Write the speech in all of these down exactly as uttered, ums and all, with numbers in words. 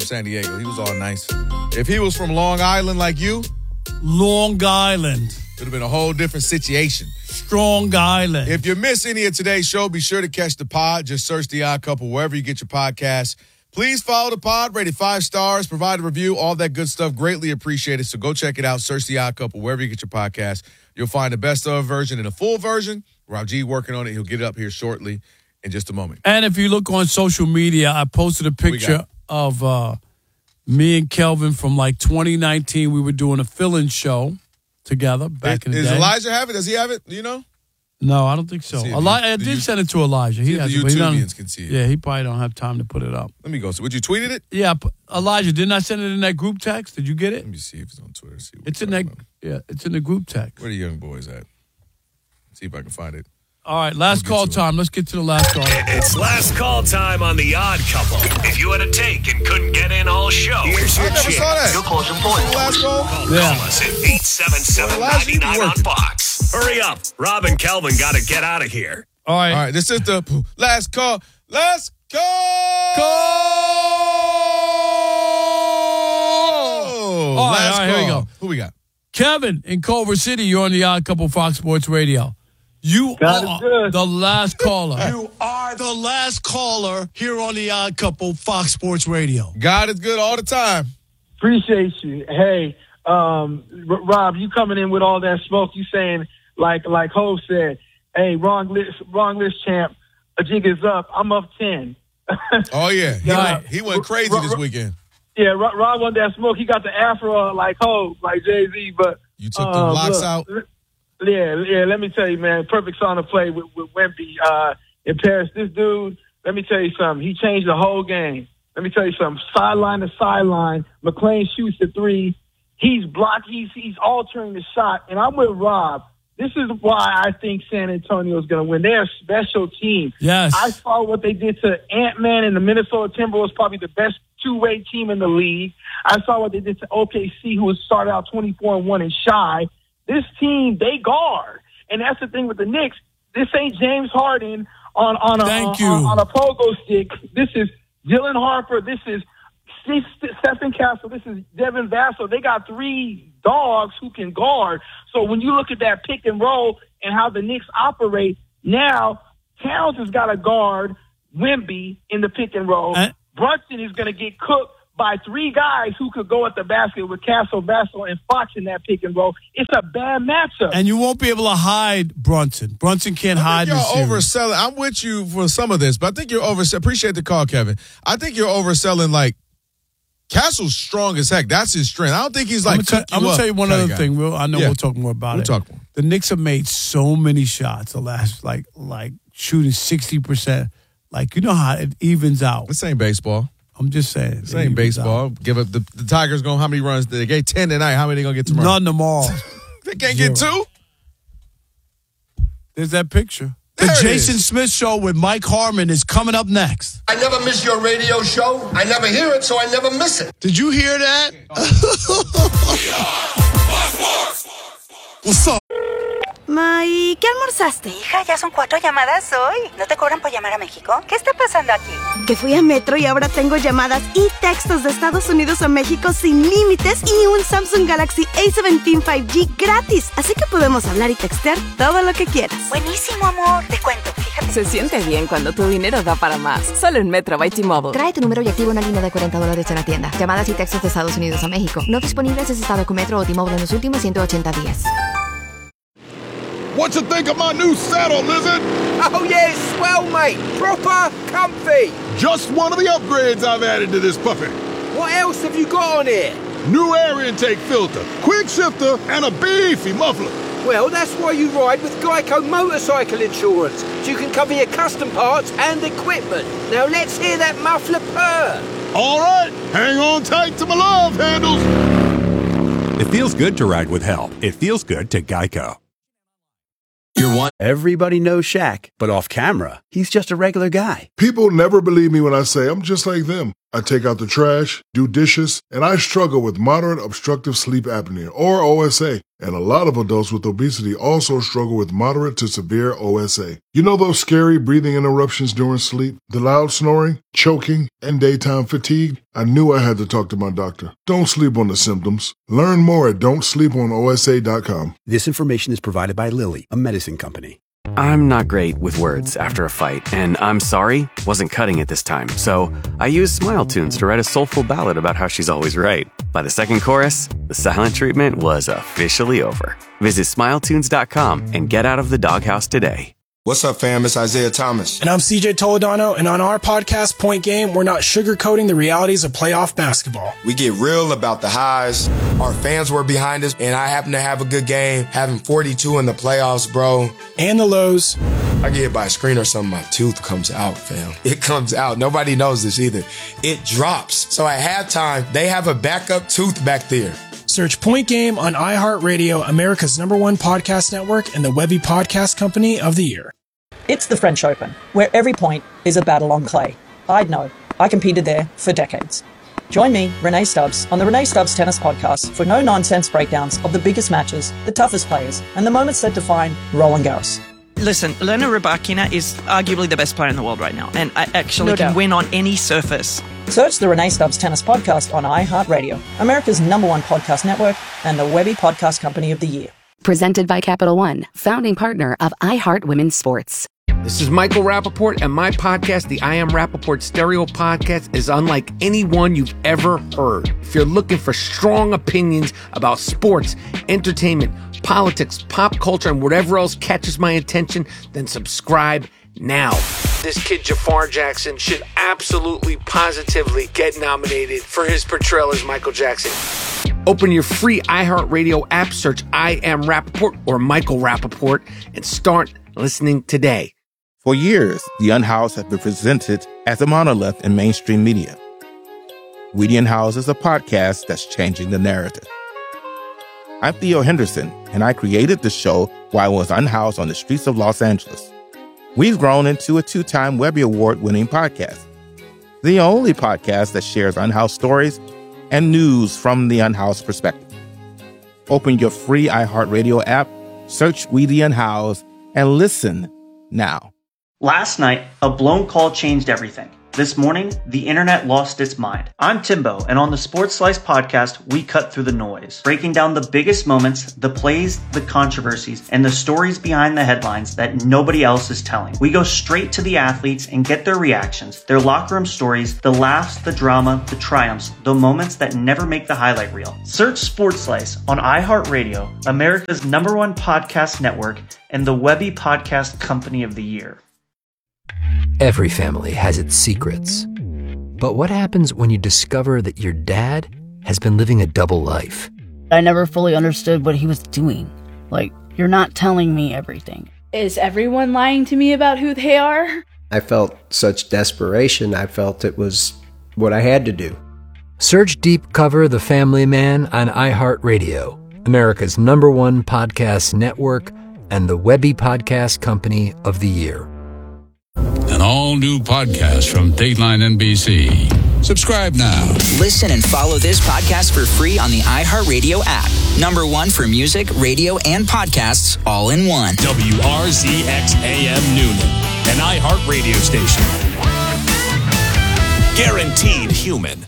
San Diego. He was all nice. If he was from Long Island like you, Long Island. it would have been a whole different situation. Strong Island. If you miss any of today's show, be sure to catch the pod. Just search The Odd Couple wherever you get your podcasts. Please follow the pod, rate it five stars, provide a review, all that good stuff. Greatly appreciated. So go check it out. Search The Odd Couple wherever you get your podcast. You'll find the best of version and a full version. Rob G working on it. He'll get it up here shortly in just a moment. And if you look on social media, I posted a picture of uh, me and Kelvin from like twenty nineteen. We were doing a fill-in show together back is, in the is day. Does Elijah have it? Does he have it? Do you know? No, I don't think so. See if Eli- you- I the did you- send it to Elijah. He See if has the it, but he don't- YouTubians can see it. Yeah, he probably don't have time to put it up. Let me go. So, would you tweeted it? Yeah, p- Elijah, didn't I send it in that group text? Did you get it? Let me see if it's on Twitter. See what It's we're in that. talking about. Yeah, it's in the group text. Where the young boys at? See if I can find it. All right, last We'll call get to time. Let's get to the last call. It's last call time on The Odd Couple. If you had a take and couldn't get in all show, here's your I never chance. saw that. Your call's important. The last call? Yeah. Call us at eight seven seven, nine nine on Fox. Hurry up. Rob and Kelvin got to get out of here. All right. All right, this is the last call. Last call. Call. All right, Last all right, here we call. go. Who we got? Kevin in Culver City, you're on The Odd Couple Fox Sports Radio. You God is are good. the last caller. You are the last caller here on The Odd Couple, Fox Sports Radio. God is good all the time. Appreciate you. Hey, um, R- Rob, you coming in with all that smoke? You saying like like Ho said, "Hey, wrong list, wrong list, champ. A jig is up. I'm up ten." Oh, yeah. He, Yeah. went, he went crazy Ro- this Ro- weekend. Yeah, Rob, Rob wanted that smoke. He got the afro like Ho, like Jay Z. But You took the um, blocks look, out. Yeah, yeah. Let me tell you, man. Perfect song to play with, with Wemby uh, in Paris. This dude, let me tell you something. He changed the whole game. Let me tell you something. Sideline to sideline, McClain shoots the three. He's blocked. He's he's altering the shot. And I'm with Rob. This is why I think San Antonio is going to win. They're a special team. Yes. I saw what they did to Ant-Man and the Minnesota Timberwolves, probably the best two-way team in the league. I saw what they did to O K C, who was started out twenty-four and one and shy. This team, they guard. And that's the thing with the Knicks. This ain't James Harden on, on, a, Thank on, you. on, on a pogo stick. This is Dylan Harper. This is Stephen Castle. This is Devin Vassell. They got three dogs who can guard. So when you look at that pick and roll and how the Knicks operate, now Towns has got to guard Wemby in the pick and roll. And- Brunson is going to get cooked by three guys who could go at the basket with Castle, Vassell, and Fox in that pick and roll. It's a bad matchup. And you won't be able to hide Brunson. Brunson can't I hide think this you're series. overselling. I'm with you for some of this, but I think you're over. Appreciate the call, Kevin. I think you're overselling. Like Castle's strong as heck. That's his strength. I don't think he's like. I'm gonna, tell, I'm gonna tell you one other thing. We'll, I know Yeah. we'll talk more about We'll it. talk more. The Knicks have made so many shots the last, like, like shooting sixty percent. Like, you know how it evens out. This ain't baseball. I'm just saying. This ain't baseball. Give up the, the Tigers going. How many runs did they get? Ten tonight. How many they gonna get tomorrow? None tomorrow. They can't get two. There's that picture. The There it Jason is. Smith Show with Mike Harmon is coming up next. I never miss your radio show. I never hear it, so I never miss it. Did you hear that? What's up? Ma, ¿y qué almorzaste? Hija, ya son cuatro llamadas hoy. ¿No te cobran por llamar a México? ¿Qué está pasando aquí? Que fui a Metro y ahora tengo llamadas y textos de Estados Unidos a México sin límites y un Samsung Galaxy A diecisiete cinco G gratis. Así que podemos hablar y textear todo lo que quieras. Buenísimo, amor. Te cuento, fíjate. Se siente bien cuando tu dinero da para más. Solo en Metro by T-Mobile. Trae tu número y activa una línea de cuarenta dólares en la tienda. Llamadas y textos de Estados Unidos a México. No disponibles en estado con Metro o T-Mobile en los últimos ciento ochenta días. What you think of my new saddle, Lizard? Oh, yeah, it's swell, mate. Proper comfy. Just one of the upgrades I've added to this puppy. What else have you got on here? New air intake filter, quick shifter, and a beefy muffler. Well, that's why you ride with Geico Motorcycle Insurance, so you can cover your custom parts and equipment. Now let's hear that muffler purr. All right, hang on tight to my love handles. It feels good to ride with help. It feels good to Geico. You're one. Everybody knows Shaq, but off camera, he's just a regular guy. People never believe me when I say I'm just like them. I take out the trash, do dishes, and I struggle with moderate obstructive sleep apnea, or O S A. And a lot of adults with obesity also struggle with moderate to severe O S A. You know those scary breathing interruptions during sleep, the loud snoring, choking, and daytime fatigue? I knew I had to talk to my doctor. Don't sleep on the symptoms. Learn more at don't sleep on O S A dot com. This information is provided by Lilly, a medicine company. I'm not great with words after a fight, and I'm sorry wasn't cutting it this time, so I used Smile Tunes to write a soulful ballad about how she's always right. By the second chorus, the silent treatment was officially over. Visit smile tunes dot com and get out of the doghouse today. What's up, fam? It's Isaiah Thomas. And I'm C J Toledano, and on our podcast, Point Game, we're not sugarcoating the realities of playoff basketball. We get real about the highs. Our fans were behind us, and I happen to have a good game, having forty-two in the playoffs, bro. And the lows. I get hit by a screen or something, my tooth comes out, fam. It comes out. Nobody knows this either. It drops. So at halftime, they have a backup tooth back there. Search Point Game on iHeartRadio, America's number one podcast network, and the Webby Podcast Company of the Year. It's the French Open, where every point is a battle on clay. I'd know. I competed there for decades. Join me, Renee Stubbs, on the Renee Stubbs Tennis Podcast for no-nonsense breakdowns of the biggest matches, the toughest players, and the moments that define Roland Garros. Listen, Elena Rybakina is arguably the best player in the world right now, and I actually No can doubt. win on any surface. Search the Renee Stubbs Tennis Podcast on iHeartRadio, America's number one podcast network, and the Webby Podcast Company of the Year. Presented by Capital One, founding partner of iHeart Women's Sports. This is Michael Rappaport, and my podcast, the I Am Rappaport Stereo Podcast, is unlike any one you've ever heard. If you're looking for strong opinions about sports, entertainment, politics, pop culture, and whatever else catches my attention, then subscribe now. This kid Jafar Jackson should absolutely, positively get nominated for his portrayal as Michael Jackson. Open your free iHeartRadio app, search I Am Rappaport or Michael Rappaport, and start listening today. For years, The Unhoused has been presented as a monolith in mainstream media. We The Unhoused is a podcast that's changing the narrative. I'm Theo Henderson, and I created the show while I was unhoused on the streets of Los Angeles. We've grown into a two-time Webby Award-winning podcast, the only podcast that shares unhoused stories and news from the unhoused perspective. Open your free iHeartRadio app, search We The Unhoused, and listen now. Last night, a blown call changed everything. This morning, the internet lost its mind. I'm Timbo, and on the Sports Slice podcast, we cut through the noise, breaking down the biggest moments, the plays, the controversies, and the stories behind the headlines that nobody else is telling. We go straight to the athletes and get their reactions, their locker room stories, the laughs, the drama, the triumphs, the moments that never make the highlight reel. Search Sports Slice on iHeartRadio, America's number one podcast network, and the Webby Podcast Company of the Year. Every family has its secrets. But what happens when you discover that your dad has been living a double life? I never fully understood what he was doing. Like, you're not telling me everything. Is everyone lying to me about who they are? I felt such desperation. I felt it was what I had to do. Search Deep Cover The Family Man on iHeartRadio, America's number one podcast network, and the Webby Podcast Company of the Year. An all-new podcast from Dateline N B C. Subscribe now. Listen and follow this podcast for free on the iHeartRadio app. Number one for music, radio, and podcasts all in one. W R Z X A M Noonan, an iHeartRadio station. Guaranteed human.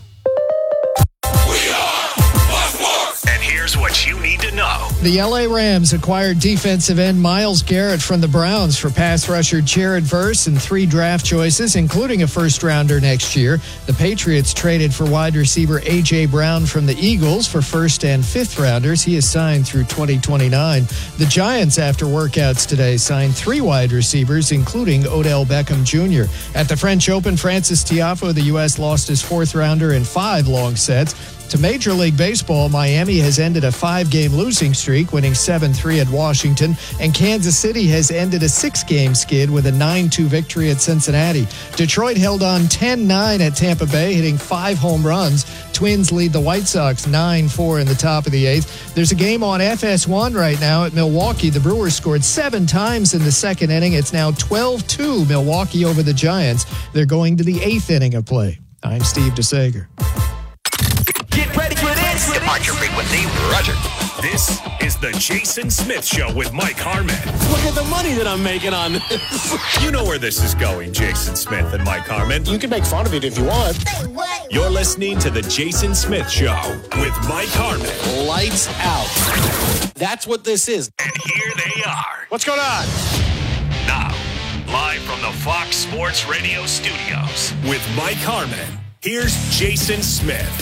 And here's what you need to know. The L A Rams acquired defensive end Myles Garrett from the Browns for pass rusher Jared Verse and three draft choices, including a first-rounder next year. The Patriots traded for wide receiver A J. Brown from the Eagles for first and fifth-rounders. He is signed through twenty twenty-nine. The Giants, after workouts today, signed three wide receivers, including Odell Beckham Junior At the French Open, Francis Tiafoe, the U S lost his fourth-rounder in five long sets. To Major League Baseball, Miami has ended a five-game losing streak, winning seven three at Washington, and Kansas City has ended a six-game skid with a nine two victory at Cincinnati. Detroit held on ten nine at Tampa Bay, hitting five home runs. Twins lead the White Sox nine four in the top of the eighth. There's a game on F S one right now at Milwaukee. The Brewers scored seven times in the second inning. It's now twelve two Milwaukee over the Giants. They're going to the eighth inning of play. I'm Steve DeSager. Get ready for this. Departure frequency, Roger. This is the Jason Smith Show with Mike Harmon. Look at the money that I'm making on this. You know where this is going, Jason Smith and Mike Harmon. You can make fun of it if you want. You're listening to the Jason Smith Show with Mike Harmon. Lights out. That's what this is. And here they are. What's going on? Now, live from the Fox Sports Radio studios with Mike Harmon. Here's Jason Smith.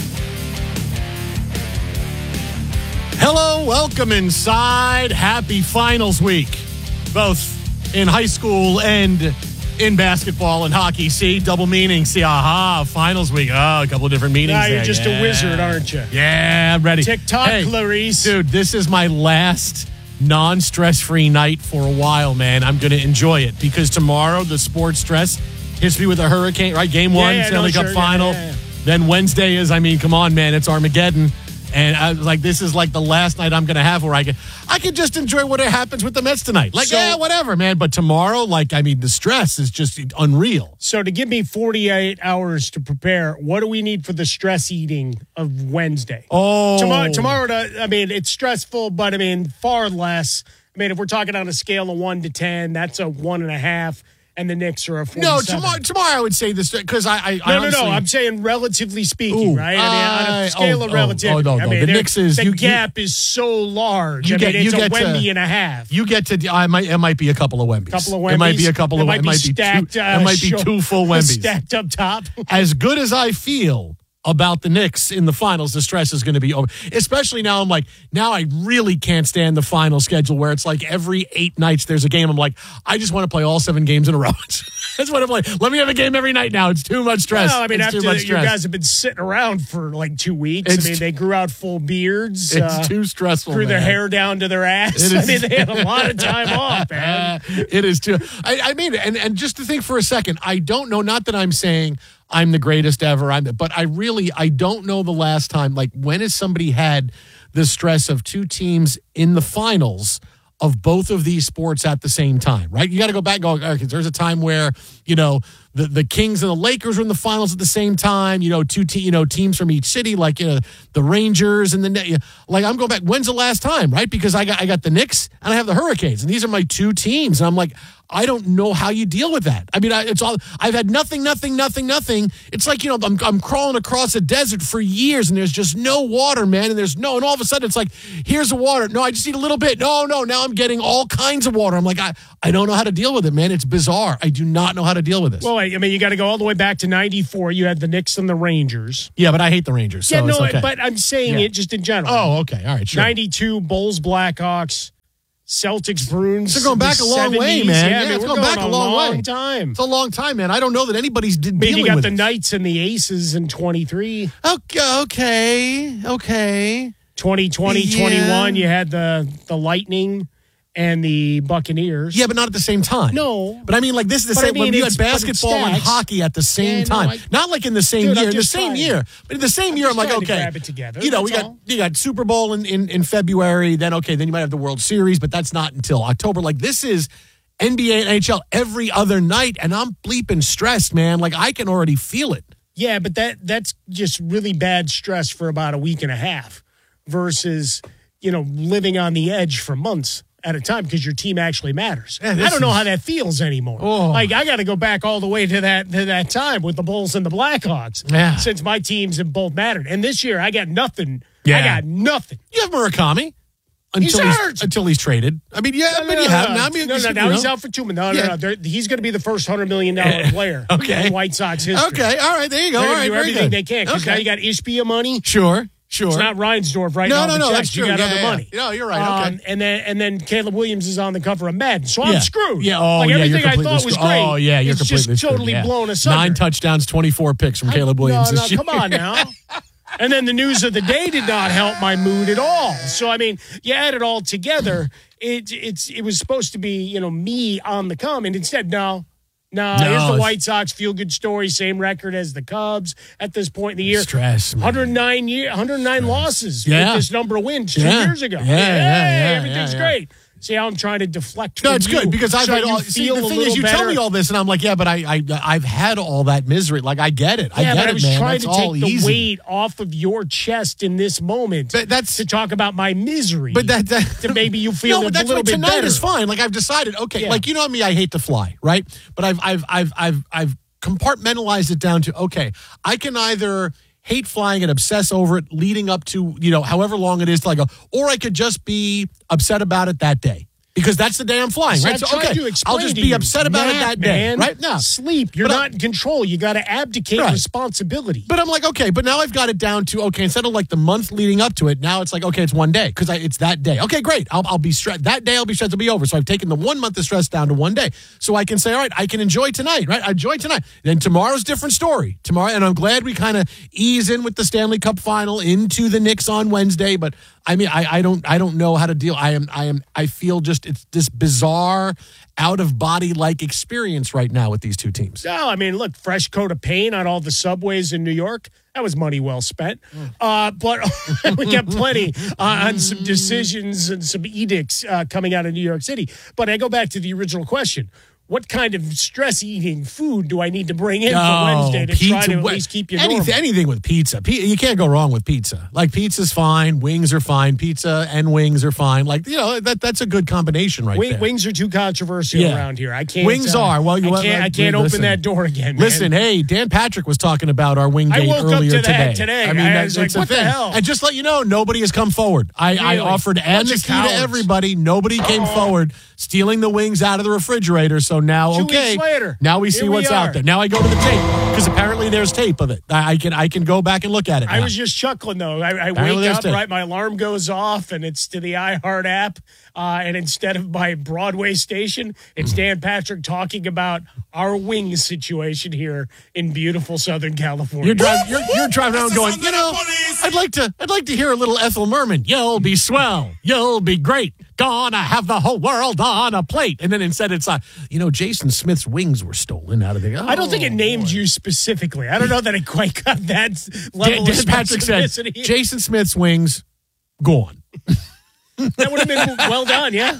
Hello, welcome inside. Happy finals week, both in high school and in basketball and hockey. See, double meaning. See, aha, finals week. Oh, a couple of different meanings. Now you're there. just yeah. a wizard, aren't you? Yeah, I'm ready. TikTok, hey, Clarice. Dude, this is my last non-stress-free night for a while, man. I'm going to enjoy it because tomorrow the sports stress hits me with a hurricane, right? Game one, yeah, yeah, Stanley no, Cup sure, final. Yeah, yeah, yeah. Then Wednesday is, I mean, come on, man, it's Armageddon. And I was like, this is like the last night I'm going to have where I can, I can just enjoy what happens with the Mets tonight. Like, So- yeah, whatever, man. But tomorrow, like, I mean, the stress is just unreal. So to give me forty-eight hours to prepare, what do we need for the stress eating of Wednesday? Oh. Tomorrow, tomorrow to, I mean, it's stressful, but I mean, far less. I mean, if we're talking on a scale of one to ten, that's a one and a half, and the Knicks are a forty-seven. No, tomorrow, tomorrow I would say this because I, I, No, I no, honestly, no. I'm saying relatively speaking, Ooh, right? I mean, on I- a scale oh, of oh, relativity. oh, no, no. I mean, The there- Knicks is- the you- you- gap is so large. You I get- mean, you it's a get to- Wemby and a half. You get to, I might, it might be a couple of Wembys. Couple of Wembys. It might be a couple It of, might it be might be stacked, two, uh, it might be show- two full Wembys. stacked up top. As good as I feel about the Knicks in the finals, the stress is going to be over. Especially now, I'm like, now I really can't stand the final schedule where it's like every eight nights there's a game. I'm like, I just want to play all seven games in a row. That's what I'm like. Let me have a game every night now. It's too much stress. Well, I mean, it's after too much you stress. guys have been sitting around for like two weeks, It's I mean, they grew out full beards. It's uh, too stressful, Grew their man. hair down to their ass. It I is- mean, they had a lot of time off, man. It is too. I, I mean, and, and just to think for a second, I don't know, not that I'm saying I'm the greatest ever, I'm, but I really, I don't know the last time, like when has somebody had the stress of two teams in the finals of both of these sports at the same time, right? You got to go back and go, okay, there's a time where, you know, the, the Kings and the Lakers were in the finals at the same time, you know, two te- you know, teams from each city, like, you know, the Rangers and the, like, I'm going back, when's the last time, right? Because I got, I got the Knicks and I have the Hurricanes, and these are my two teams. And I'm like, I don't know how you deal with that. I mean, I, it's all, I've had nothing, nothing, nothing, nothing. It's like, you know, I'm, I'm crawling across a desert for years and there's just no water, man. And there's no, and all of a sudden it's like, here's the water. No, I just need a little bit. No, no, now I'm getting all kinds of water. I'm like, I, I don't know how to deal with it, man. It's bizarre. I do not know how to deal with this. Well, I mean, you got to go all the way back to ninety-four. You had the Knicks and the Rangers. Yeah, but I hate the Rangers. So yeah, no, it's okay. but I'm saying Yeah. it just in general. Oh, okay. All right, sure. ninety-two, Bulls, Blackhawks, Celtics, Bruins. It's going back the a long way, seventies. man. Yeah, Yeah, I mean, it's we're going back a long way. time. It's a long time, man. I don't know that anybody's did I mean, dealing you got with the it. Knights and the Aces in twenty-three. Okay, okay, okay. twenty twenty, Yeah. twenty-one, you had the, the Lightning and the Buccaneers. Yeah, but not at the same time. No. But I mean, like, this is the But same I mean, when you it's- had but it basketball and stacks. hockey at the same Yeah, no, time. I- not like in the same Dude, I'm year. In the just same trying. year. But in the same I'm year, I'm just like, trying to okay. grab it together, You know, we that's got all. you got Super Bowl in, in, in February. Then, okay, then you might have the World Series, but that's not until October. Like, this is N B A and N H L every other night, and I'm bleeping stressed, man. Like, I can already feel it. Yeah, but that that's just really bad stress for about a week and a half versus, you know, living on the edge for months at a time because your team actually matters. Yeah, I this don't know is- how that feels anymore. Oh. Like, I got to go back all the way to that to that time with the Bulls and the Blackhawks Yeah. since my teams have both mattered. And this year, I got nothing. Yeah. I got nothing. You have Murakami. Until He's hurt. until he's traded. I mean, yeah, but you have. I mean, no, no, you now know. he's out for two months. No, Yeah. no, no. They're- He's going to be the first hundred million dollar player Okay. in White Sox history. Okay, all right, there you go. They're All gonna right, do very everything good. they can because Okay. now you got Ishbia money. Sure, sure. It's not Reinsdorf right No, now. no, the no, checks. that's You true. got Yeah, other yeah. money. No, you're right. Okay. Um, and then and then Caleb Williams is on the cover of Madden, so Yeah. I'm screwed. Yeah, oh, like yeah, everything you're I completely thought was screwed. great. Oh, yeah, you're it's completely just screwed, totally yeah. blown asunder. Nine touchdowns, twenty-four picks from Caleb Williams No, this no, year. come on now. And then the news of the day did not help my mood at all. So I mean, you add it all together. It it's it was supposed to be, you know, me on the come, and instead, no. No, No, here's the it's- White Sox feel good story, same record as the Cubs at this point in the year. Stress, man. one hundred nine year, one hundred nine losses Yeah. with this number of wins two Yeah. years ago. Yeah, yeah, Hey, yeah, everything's yeah, yeah. great. See how I'm trying to deflect? No, from it's you good because I've so had you all. See, feel the a thing little is, you better. tell me all this, and I'm like, yeah, but I, I, I've had all that misery. Like, I get it. I Yeah, get but it, I was man. trying That's to all take the easy. weight off of your chest in this moment. But that's to talk about my misery. But that, that to maybe you feel no, a but that's little why bit tonight better. is fine. Like I've decided, okay, Yeah. like you know me, I hate to fly, right? But I've I've I've I've I've compartmentalized it down to okay, I can either hate flying and obsess over it leading up to, you know, however long it is to like go, or I could just be upset about it that day. Because that's the day I'm flying, So right? I've So, tried okay, to explain I'll just to be you, upset about it nap, that day, man. right? No. Sleep. You're But I- not in control. You got to abdicate Right. responsibility. But I'm like, okay, but now I've got it down to, okay, instead of like the month leading up to it, now it's like, okay, it's one day because it's that day. Okay, great. I'll, I'll be stressed. That day I'll be stressed. It'll be over. So I've taken the one month of stress down to one day. So I can say, all right, I can enjoy tonight, right? I enjoy tonight. Then tomorrow's a different story. Tomorrow, and I'm glad we kind of ease in with the Stanley Cup final into the Knicks on Wednesday. But I mean, I, I don't I don't know how to deal. I am I am I feel just it's this bizarre out of body like experience right now with these two teams. No, I mean, look, fresh coat of paint on all the subways in New York. That was money well spent. Mm. Uh, but we got plenty uh, on some decisions and some edicts uh, coming out of New York City. But I go back to the original question. What kind of stress-eating food do I need to bring in for Wednesday to try to at what- least keep you anything, normal? anything with pizza. P- you can't go wrong with pizza. Like pizza's fine, wings are fine, pizza and wings are fine. Like you know that that's a good combination right Wing, there. wings are too controversial Yeah. around here. I can't. Wings uh, are well. You I can't, I can't listen, open that door again. Man. Listen, hey, Dan Patrick was talking about our wing I date woke up earlier to that today. today. I mean, I that's was like, it's a what the thing. hell? And just let you know, nobody has come forward. I, I Really? offered Bunch of amnesty to cowards. everybody. Nobody came forward, stealing the wings out of the refrigerator. So now, Two okay, weeks later, now we see here we what's are. out there. Now I go to the tape because apparently there's tape of it. I, I can I can go back and look at it. I now. was just chuckling though. I, I Apparently wake there's up, tape. right? My alarm goes off, and it's to the iHeart app. Uh, and instead of my Broadway station, it's Mm-hmm. Dan Patrick talking about our wings situation here in beautiful Southern California. You're driving. You're, you're driving around going. You know, I'd like to. I'd like to hear a little Ethel Merman. You'll be swell. You'll be great. Gonna have the whole world on a plate. And then instead, it's like, you know, Jason Smith's wings were stolen out of the. Oh, I don't think it named you specifically. I don't know that it quite got that level Dan, of Dan Patrick said specificity. Jason Smith's wings gone. That would have been well done, yeah.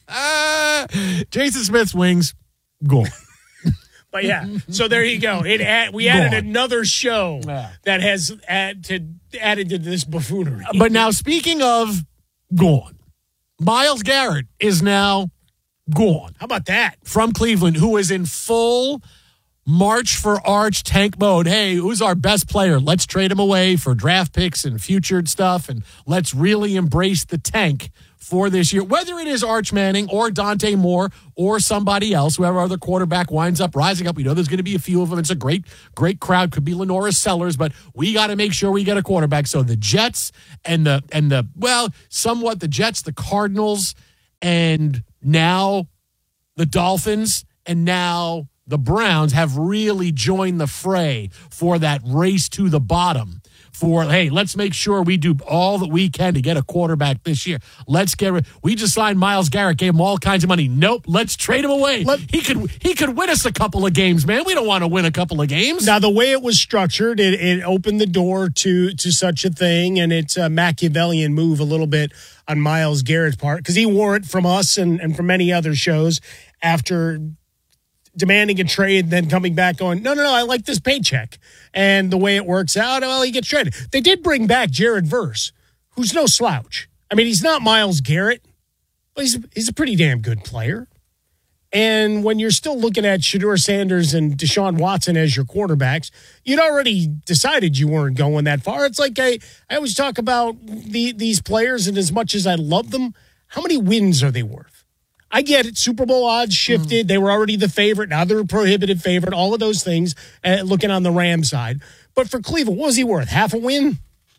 Jason Smith's wings gone. But yeah, so there you go. It add, we added Gone. another show that has add to, added to this buffoonery. But now, speaking of gone, Myles Garrett is now gone. How about that? From Cleveland, who is in full March for Arch tank mode. Hey, who's our best player? Let's trade him away for draft picks and future stuff, and let's really embrace the tank for this year. Whether it is Arch Manning or Dante Moore or somebody else, whoever other quarterback winds up rising up, we know there's going to be a few of them. It's a great, great crowd. Could be Lenora Sellers, but we got to make sure we get a quarterback. So the Jets and the and the well, somewhat the Jets, the Cardinals, and now the Dolphins, and now the Browns have really joined the fray for that race to the bottom. For, hey, let's make sure we do all that we can to get a quarterback this year. Let's get rid. We just signed Myles Garrett, gave him all kinds of money. Nope, let's trade him away. he could he could win us a couple of games, man. We don't want to win a couple of games. Now, the way it was structured, it, it opened the door to to such a thing, and it's a Machiavellian move a little bit on Myles Garrett's part, because he wore it from us and, and from many other shows after demanding a trade, then coming back going, no, no, no, I like this paycheck. And the way it works out, well, he gets traded. They did bring back Jared Verse, who's no slouch. I mean, he's not Myles Garrett, but he's, he's a pretty damn good player. And when you're still looking at Shedeur Sanders and Deshaun Watson as your quarterbacks, you'd already decided you weren't going that far. It's like I, I always talk about the, these players, and as much as I love them, how many wins are they worth? I get it. Super Bowl odds shifted. Mm. They were already the favorite. Now they're a prohibitive favorite. All of those things, uh, looking on the Rams side. But for Cleveland, what was he worth? Half a win?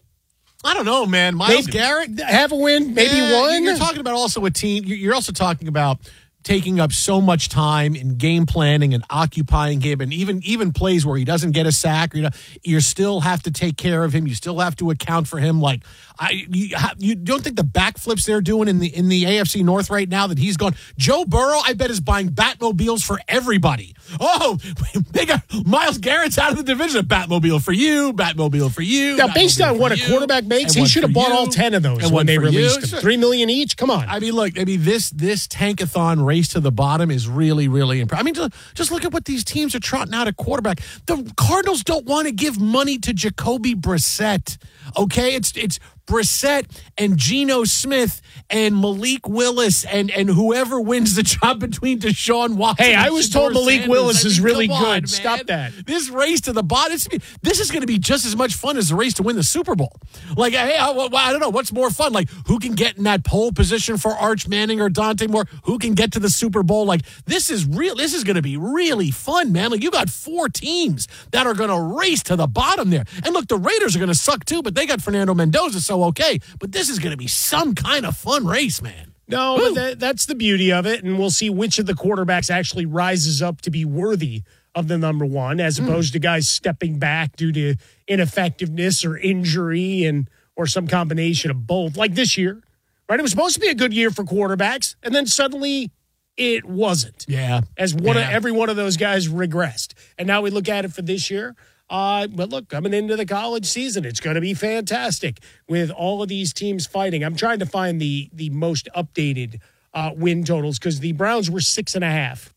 I don't know, man. Myles maybe, Garrett? Half a win? Maybe yeah, one? You're talking about also a team. You're also talking about taking up so much time in game planning and occupying him, and even even plays where he doesn't get a sack, or, you know, you still have to take care of him. You still have to account for him. Like, I, you, you don't think the backflips they're doing in the in the A F C North right now that he's gone. Joe Burrow, I bet, is buying Batmobiles for everybody. Oh, they got Myles Garrett's out of the division. A Batmobile for you, Batmobile for you. Now, based on what a you, quarterback makes, he should have bought you, all ten of those when they released them. Sure. Three million each. Come on. I mean, look. I mean, this this tankathon race to the bottom is really, really impressive. I mean, just, just look at what these teams are trotting out at quarterback. The Cardinals don't want to give money to Jacoby Brissett. Okay, it's it's Brissett and Geno Smith and Malik Willis and, and whoever wins the job between Deshaun Watson. Hey, I was told Malik Sanders. Willis I mean, is really on, good. Man. Stop that. This race to the bottom, this is going to be just as much fun as the race to win the Super Bowl. Like, hey, I, I don't know, what's more fun? Like, who can get in that pole position for Arch Manning or Dante Moore? Who can get to the Super Bowl? Like, this is real. This is going to be really fun, man. Like, you got four teams that are going to race to the bottom there. And look, the Raiders are going to suck too, but they got Fernando Mendoza, so okay. But this is going to be some kind of fun race, man. No, but that, that's the beauty of it, and we'll see which of the quarterbacks actually rises up to be worthy of the number one, as opposed mm. to guys stepping back due to ineffectiveness or injury and or some combination of both. Like this year, right? It was supposed to be a good year for quarterbacks, and then suddenly it wasn't. Yeah, as one yeah. of every one of those guys regressed, and now we look at it for this year. Uh, but look, coming into the college season, it's going to be fantastic with all of these teams fighting. I'm trying to find the the most updated uh, win totals because the Browns were six and a half.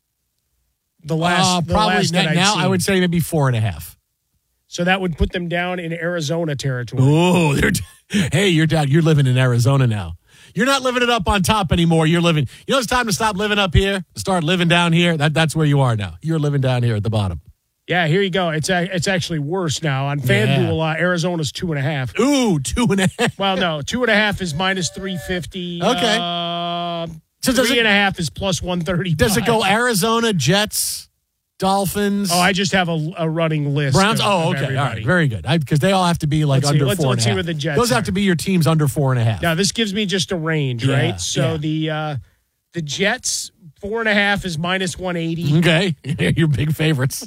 The last, uh, the probably last that now, I'd I would say maybe four and a half. So that would put them down in Arizona territory. Oh, they're hey, you're down. You're living in Arizona now. You're not living it up on top anymore. You're living. You know, it's time to stop living up here, start living down here. That that's where you are now. You're living down here at the bottom. Yeah, here you go. It's a, it's actually worse now. On FanDuel, yeah. uh, Arizona's two and a half. Ooh, two and a half. Well, no, two and a half is minus three fifty. Okay. Uh, so three it, and a half is plus one thirty. Does it go Arizona, Jets, Dolphins? Oh, I just have a, a running list. Browns. Of, oh, of okay, everybody. all right, very good. Because they all have to be like let's under see, let's, four let's and a half. see where the Jets Those are. have to be your teams under four and a half. Now this gives me just a range, yeah, right? So yeah. the uh, the Jets four and a half is minus one eighty. Okay, your big favorites.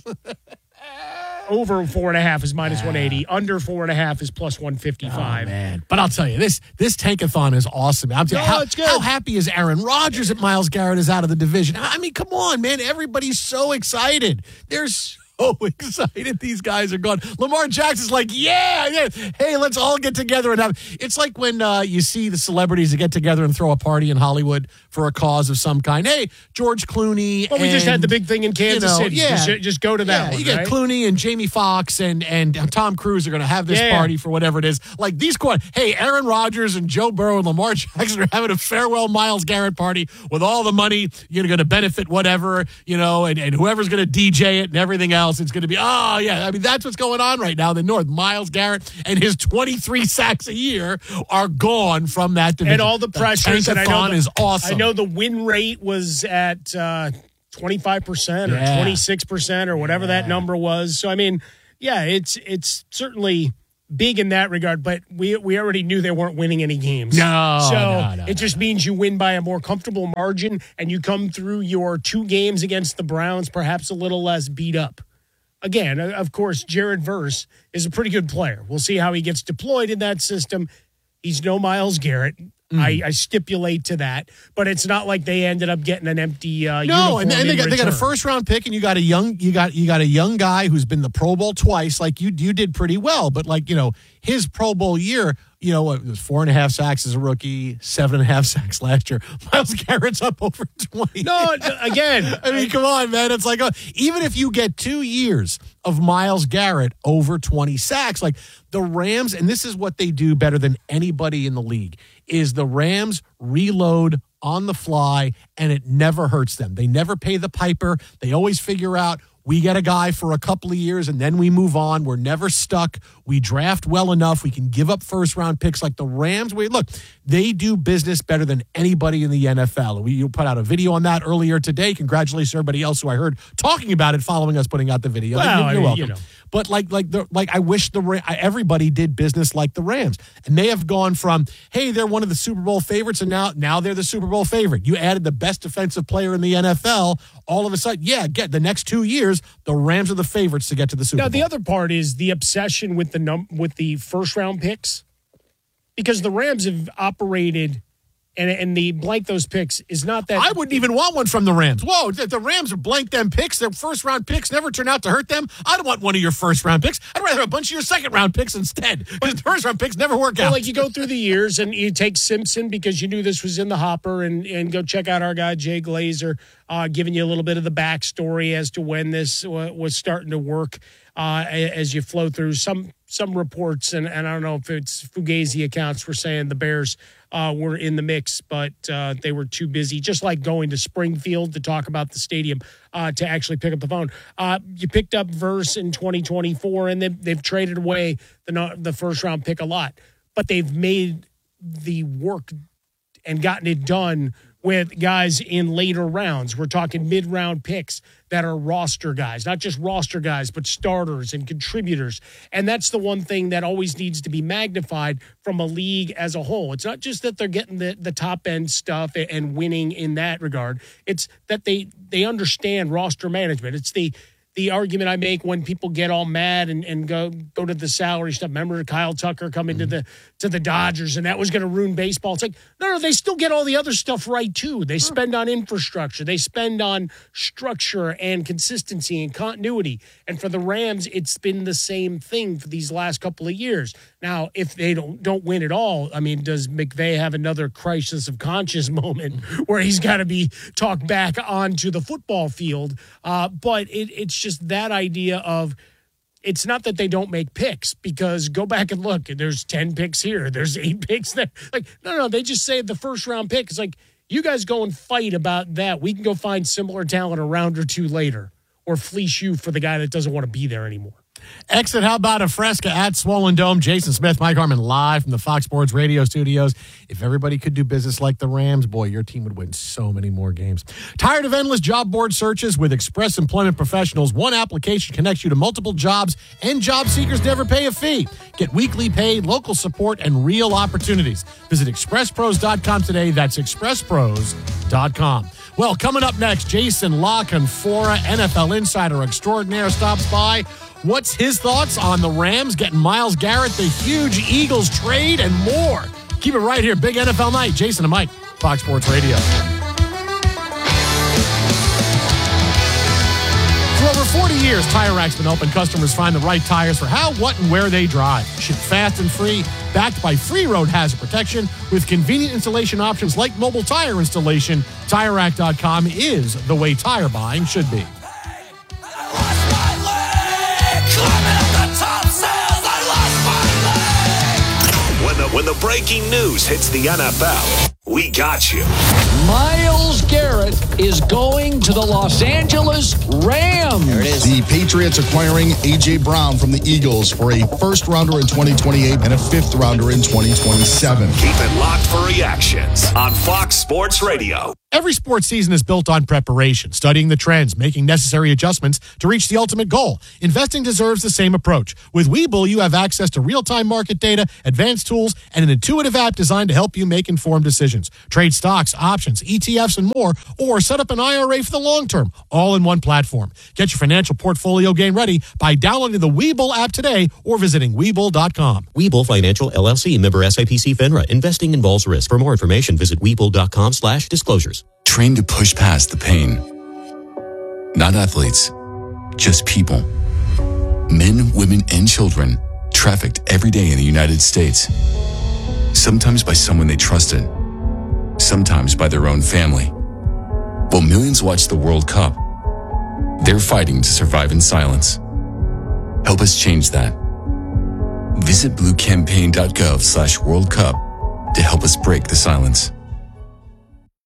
Over four and a half is minus one eighty. Under four and a half is plus one fifty-five. Oh, man. But I'll tell you, this this tankathon is awesome. I'm no, how, it's good. How happy is Aaron Rodgers that Myles Garrett is out of the division? I mean, come on, man. Everybody's so excited. They're so excited these guys are gone. Lamar Jackson's like, yeah, yeah. Hey, let's all get together and have. It's like when uh, you see the celebrities that get together and throw a party in Hollywood for a cause of some kind. Hey, George Clooney. Well, we and, just had the big thing in Kansas you know, City. Yeah, just, just go to that yeah, one. You get right? Clooney and Jamie Foxx and and Tom Cruise are going to have this yeah. party for whatever it is. Like these quad. Hey, Aaron Rodgers and Joe Burrow and Lamar Jackson are having a farewell Myles Garrett party with all the money. You're going to benefit whatever, you know, and, and whoever's going to D J it and everything else. It's going to be, oh, yeah. I mean, that's what's going on right now in the North. Myles Garrett and his twenty-three sacks a year are gone from that division. And all the pressures. The and I know the, is awesome. I know the win rate was at uh, twenty-five percent or yeah. twenty-six percent or whatever yeah. that number was. So, I mean, yeah, it's it's certainly big in that regard, but we we already knew they weren't winning any games. No, so no, no, it just no. means you win by a more comfortable margin and you come through your two games against the Browns perhaps a little less beat up. Again, of course, Jared Verse is a pretty good player. We'll see how he gets deployed in that system. He's no Myles Garrett. Mm. I, I stipulate to that, but it's not like they ended up getting an empty uh, no, uniform and, and they got return. they got a first round pick, and you got a young you got you got a young guy who's been the Pro Bowl twice. Like you you did pretty well, but like you know his Pro Bowl year, you know it was four and a half sacks as a rookie, seven and a half sacks last year. Myles Garrett's up over twenty. No, again, I mean, come on, man. It's like uh, even if you get two years of Myles Garrett over twenty sacks, like the Rams, and this is what they do better than anybody in the league, is the Rams reload on the fly, and it never hurts them. They never pay the piper. They always figure out, we get a guy for a couple of years, and then we move on. We're never stuck. We draft well enough. We can give up first-round picks like the Rams. We Look, they do business better than anybody in the N F L. We you put out a video on that earlier today. Congratulations to everybody else who I heard talking about it following us putting out the video. Well, You're I mean, welcome. You know. But like, like, the, like, I wish the Ra- everybody did business like the Rams, and they have gone from, hey, they're one of the Super Bowl favorites, and now, now they're the Super Bowl favorite. You added the best defensive player in the N F L. All of a sudden, yeah, get the next two years, the Rams are the favorites to get to the Super now, Bowl. The other part is the obsession with the num- with the first round picks, because the Rams have operated. And and the blank those picks is not that. I wouldn't even want one from the Rams. Whoa, the, the Rams are blank them picks. Their first round picks never turn out to hurt them. I don't want one of your first round picks. I'd rather have a bunch of your second round picks instead. Because the first round picks never work well, out. Like you go through the years and you take Simpson because you knew this was in the hopper, and, and go check out our guy Jay Glazer, uh, giving you a little bit of the backstory as to when this uh, was starting to work uh, as you flow through some some reports, and, and I don't know if it's Fugazi accounts were saying the Bears uh, were in the mix, but uh, they were too busy, just like going to Springfield to talk about the stadium, uh, to actually pick up the phone. Uh, you picked up Verse in twenty twenty-four, and they've, they've traded away the, the first-round pick a lot, but they've made the work and gotten it done with guys in later rounds. We're talking mid-round picks that are roster guys, not just roster guys, but starters and contributors. And that's the one thing that always needs to be magnified from a league as a whole. It's not just that they're getting the, the top-end stuff and winning in that regard. It's that they they understand roster management. It's the the argument I make when people get all mad and, and go go to the salary stuff. Remember Kyle Tucker coming mm-hmm. to the to the Dodgers, and that was going to ruin baseball. It's like, no, no, they still get all the other stuff right, too. They spend on infrastructure. They spend on structure and consistency and continuity. And for the Rams, it's been the same thing for these last couple of years. Now, if they don't, don't win at all, I mean, does McVay have another crisis of conscience moment where he's got to be talked back onto the football field? Uh, but it, it's just that idea of, it's not that they don't make picks, because go back and look, there's ten picks here, there's eight picks there. Like, no, no, they just say the first round pick. It's like, you guys go and fight about that. We can go find similar talent a round or two later, or fleece you for the guy that doesn't want to be there anymore. Exit, how about a Fresca at Swollen Dome? Jason Smith, Mike Harmon, live from the Fox Sports Radio studios. If everybody could do business like the Rams, boy, your team would win so many more games. Tired of endless job board searches? With Express Employment Professionals, one application connects you to multiple jobs, and job seekers never pay a fee. Get weekly pay, local support, and real opportunities. Visit express pros dot com today. That's express pros dot com. Well, coming up next, Jason La Canfora, N F L insider extraordinaire, stops by. What's his thoughts on the Rams getting Myles Garrett, the huge Eagles trade, and more? Keep it right here. Big N F L night. Jason and Mike, Fox Sports Radio. For over forty years, Tire Rack's been helping customers find the right tires for how, what, and where they drive. Ship fast and free, backed by free road hazard protection with convenient installation options like mobile tire installation. Tire Rack dot com is the way tire buying should be. When the, when the breaking news hits the N F L, we got you. Myles Garrett is going to the Los Angeles Rams. There it is. The Patriots acquiring A J. Brown from the Eagles for a first rounder in twenty twenty-eight and a fifth rounder in twenty twenty-seven. Keep it locked for reactions on Fox Sports Radio. Every sports season is built on preparation, studying the trends, making necessary adjustments to reach the ultimate goal. Investing deserves the same approach. With Webull, you have access to real-time market data, advanced tools, and an intuitive app designed to help you make informed decisions. Trade stocks, options, E T Fs, and more, or set up an I R A for the long term, all in one platform. Get your financial portfolio game ready by downloading the Webull app today or visiting Webull dot com. Webull Financial, L L C, member S I P C FINRA. Investing involves risk. For more information, visit Webull dot com slash disclosures. Train to push past the pain. Not athletes, just people. Men, women, and children trafficked every day in the United States. Sometimes by someone they trusted, sometimes by their own family. While millions watch the World Cup, they're fighting to survive in silence. Help us change that. Visit blue campaign dot gov slash World Cup to help us break the silence.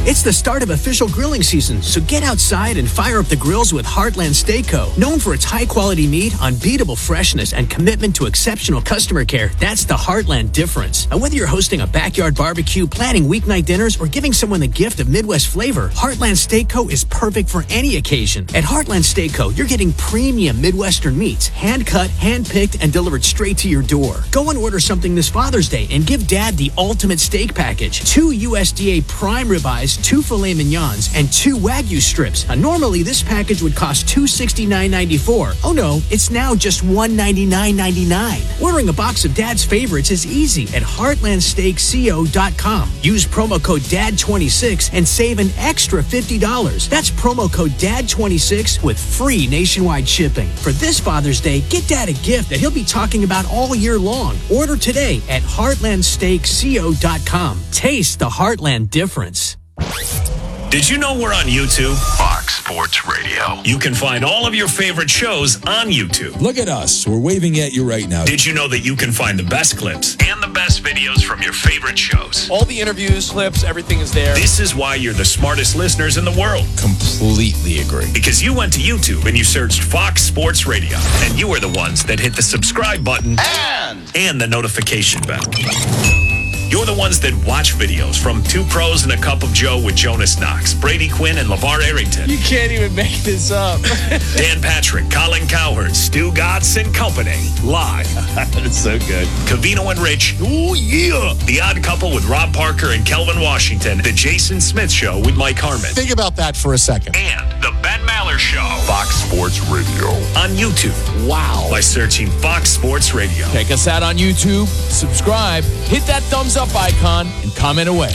It's the start of official grilling season, so get outside and fire up the grills with Heartland Steak Co. Known for its high-quality meat, unbeatable freshness, and commitment to exceptional customer care, that's the Heartland difference. And whether you're hosting a backyard barbecue, planning weeknight dinners, or giving someone the gift of Midwest flavor, Heartland Steak Co. is perfect for any occasion. At Heartland Steak Co., you're getting premium Midwestern meats, hand-cut, hand-picked, and delivered straight to your door. Go and order something this Father's Day and give Dad the ultimate steak package. Two U S D A prime ribeyes, two filet mignons, and two Wagyu strips. Now, normally, this package would cost two hundred sixty-nine dollars and ninety-four cents. Oh no, it's now just one hundred ninety-nine dollars and ninety-nine cents. Ordering a box of Dad's favorites is easy at heartland steak co dot com. Use promo code D A D twenty-six and save an extra fifty dollars. That's promo code D A D twenty-six with free nationwide shipping. For this Father's Day, get Dad a gift that he'll be talking about all year long. Order today at heartland steak co dot com. Taste the Heartland difference. Did you know we're on YouTube? Fox Sports Radio. You can find all of your favorite shows on YouTube. Look at us. We're waving at you right now. Did you know that you can find the best clips and the best videos from your favorite shows? All the interviews, clips, everything is there. This is why you're the smartest listeners in the world. Completely agree. Because you went to YouTube and you searched Fox Sports Radio, and you are the ones that hit the subscribe button and, and the notification bell. You're the ones that watch videos from Two Pros and a Cup of Joe with Jonas Knox, Brady Quinn, and LeVar Arrington. You can't even make this up. Dan Patrick, Colin Cowherd, Stu Gatz and Company. Live. That's so good. Covino and Rich. Oh, yeah. The Odd Couple with Rob Parker and Kelvin Washington. The Jason Smith Show with Mike Harmon. Think about that for a second. And The Ben Maller Show. Fox Sports Radio. On YouTube. Wow. By searching Fox Sports Radio. Check us out on YouTube. Subscribe. Hit that thumbs up icon and comment away.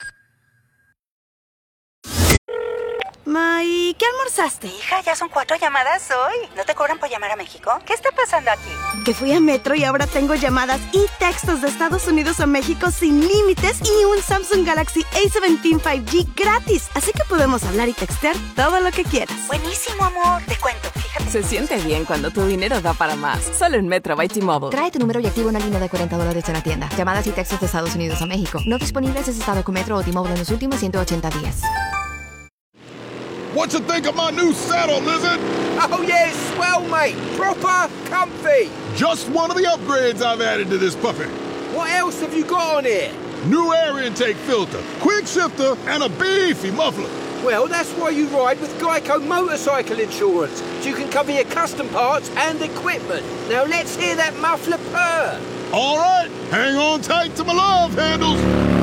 Ma, ¿y qué almorzaste? Hija, ya son cuatro llamadas hoy. ¿No te cobran por llamar a México? ¿Qué está pasando aquí? Que fui a Metro y ahora tengo llamadas y textos de Estados Unidos a México sin límites y un Samsung Galaxy A diecisiete cinco G gratis. Así que podemos hablar y textear todo lo que quieras. Buenísimo, amor. Te cuento, fíjate. Se siente bien cuando tu dinero da para más. Solo en Metro by T-Mobile. Trae tu número y activa una línea de cuarenta dólares en la tienda. Llamadas y textos de Estados Unidos a México. No disponibles si has estado con Metro o T-Mobile en los últimos ciento ochenta días. What you think of my new saddle, Lizard? Oh, yeah, it's swell, mate. Proper comfy. Just one of the upgrades I've added to this puppy. What else have you got on here? New air intake filter, quick shifter, and a beefy muffler. Well, that's why you ride with Geico Motorcycle Insurance, so you can cover your custom parts and equipment. Now let's hear that muffler purr. All right, hang on tight to my love handles.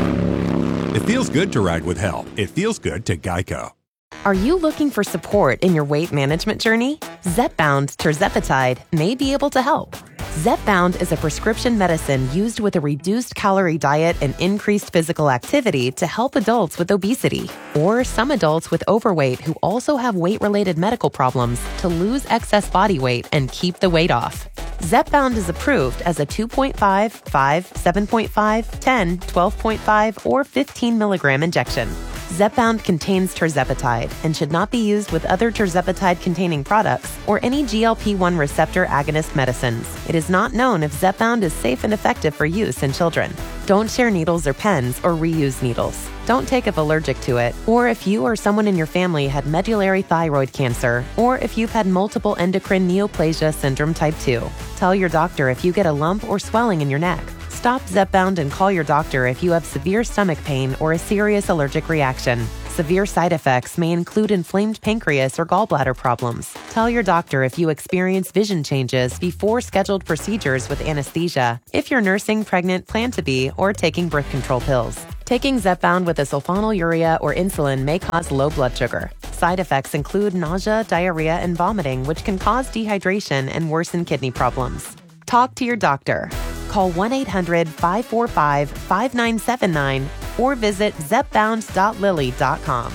It feels good to ride with help. It feels good to Geico. Are you looking for support in your weight management journey? Zepbound tirzepatide may be able to help. Zepbound is a prescription medicine used with a reduced calorie diet and increased physical activity to help adults with obesity or some adults with overweight who also have weight-related medical problems to lose excess body weight and keep the weight off. Zepbound is approved as a two point five, five, seven point five, ten, twelve point five, or fifteen milligram injection. Zepbound contains tirzepatide and should not be used with other tirzepatide-containing products or any G L P one receptor agonist medicines. It is not known if Zepbound is safe and effective for use in children. Don't share needles or pens or reuse needles. Don't take if allergic to it, or if you or someone in your family had medullary thyroid cancer, or if you've had multiple endocrine neoplasia syndrome type two. Tell your doctor if you get a lump or swelling in your neck. Stop Zepbound and call your doctor if you have severe stomach pain or a serious allergic reaction. Severe side effects may include inflamed pancreas or gallbladder problems. Tell your doctor if you experience vision changes before scheduled procedures with anesthesia, if you're nursing, pregnant, plan to be, or taking birth control pills. Taking Zepbound with a sulfonylurea or insulin may cause low blood sugar. Side effects include nausea, diarrhea, and vomiting, which can cause dehydration and worsen kidney problems. Talk to your doctor. Call one eight hundred, five four five, five nine seven nine or visit zepbound dot lilly dot com.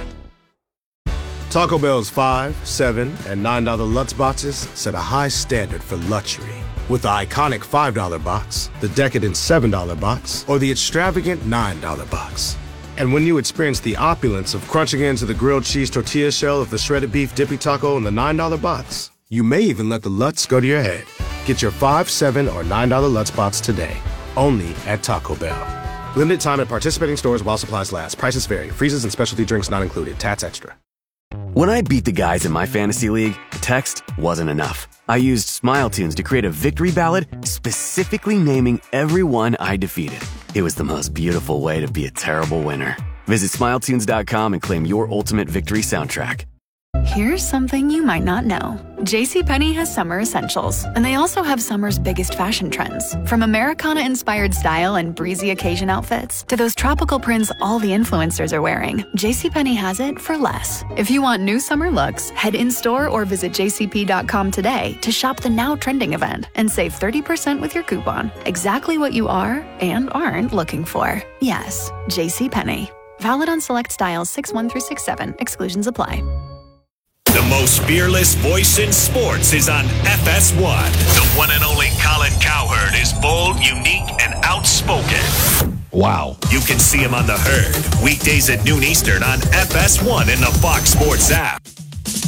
Taco Bell's five, seven, and nine dollar Lutz boxes set a high standard for luxury. With the iconic five dollar box, the decadent seven dollar box, or the extravagant nine dollar box. And when you experience the opulence of crunching into the grilled cheese tortilla shell of the shredded beef dippy taco in the nine dollar box, you may even let the Lutz go to your head. Get your five, seven, or nine dollar Lutz box today, only at Taco Bell. Limited time at participating stores while supplies last. Prices vary. Freezes and specialty drinks not included. Tats extra. When I beat the guys in my fantasy league, text wasn't enough. I used Smile Tunes to create a victory ballad specifically naming everyone I defeated. It was the most beautiful way to be a terrible winner. Visit smile tunes dot com and claim your ultimate victory soundtrack. Here's something you might not know. JCPenney has summer essentials, and they also have summer's biggest fashion trends. From Americana-inspired style and breezy occasion outfits to those tropical prints all the influencers are wearing, JCPenney has it for less. If you want new summer looks, head in-store or visit j c p dot com today to shop the now trending event and save thirty percent with your coupon. Exactly what you are and aren't looking for. Yes, JCPenney. Valid on select styles six one through six seven. Exclusions apply. The most fearless voice in sports is on F S one. The one and only Colin Cowherd is bold, unique, and outspoken. Wow. You can see him on The Herd, weekdays at noon Eastern on F S one in the Fox Sports app.